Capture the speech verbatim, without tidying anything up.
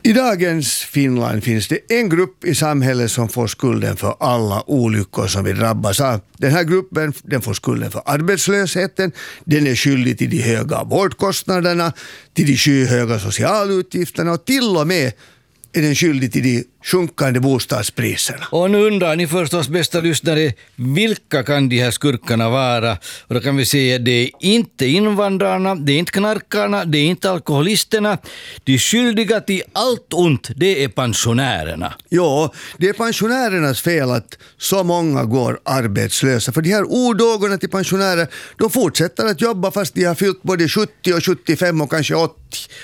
I dagens Finland finns det en grupp i samhället som får skulden för alla olyckor som vi drabbas av. Den här gruppen den får skulden för arbetslösheten, den är skyldig till de höga vårdkostnaderna, till de skyhöga socialutgifterna och till och med är den skyldig till de sjunkande bostadspriserna. Och nu undrar ni förstås, bästa lyssnare, vilka kan de här skurkarna vara? Och då kan vi säga att det är inte invandrarna, det är inte knarkarna, det är inte alkoholisterna. De skyldiga till allt ont, det är pensionärerna. Ja, det är pensionärernas fel att så många går arbetslösa. För de här odågorna till pensionärer, de fortsätter att jobba fast de har fyllt både sjuttio och sjuttiofem och kanske åttio.